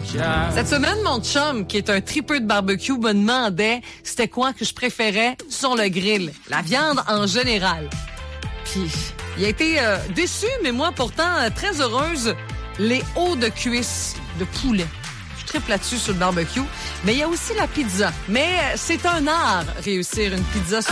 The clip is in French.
Cette semaine, mon chum, qui est un tripeux de barbecue, me demandait c'était quoi que je préférais sur le grill. La viande en général. Puis, il a été déçu, mais moi, pourtant, très heureuse. Les hauts de cuisse de poulet. Je tripe là-dessus sur le barbecue. Mais il y a aussi la pizza. Mais c'est un art, réussir une pizza.